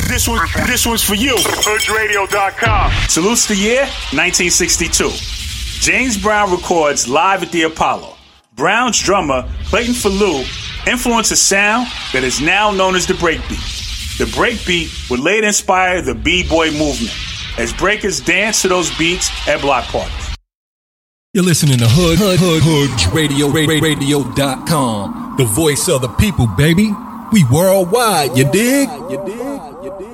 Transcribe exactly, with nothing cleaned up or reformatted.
This one, this one's for you. Hood Radio dot com. Salutes the year, nineteen sixty-two. James Brown records live at the Apollo. Brown's drummer, Clayton Falou, influenced a sound that is now known as the breakbeat. The breakbeat would later inspire the B-boy movement, as breakers dance to those beats at block parties. You're listening to Hood, Hood, Hood, Hood Radio, Radio dot com. The voice of the people, baby. We worldwide, you dig? You dig? You dig?